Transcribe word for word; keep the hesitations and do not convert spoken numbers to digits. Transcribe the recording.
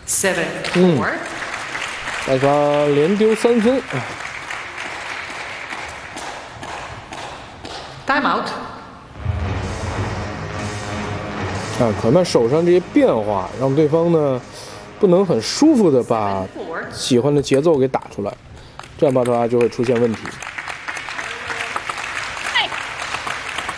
Seven 嗯 four. 白沙连丢三分。 Time out. 啊，可曼手上这些变化，让对方呢不能很舒服的把 Four. 喜欢的节奏给打出来，这样巴特拉就会出现问题。